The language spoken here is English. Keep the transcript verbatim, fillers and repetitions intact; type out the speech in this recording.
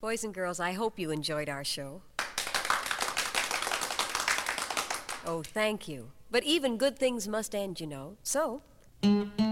Boys and girls, I hope you enjoyed our show. Oh, thank you. But even good things must end, you know. So,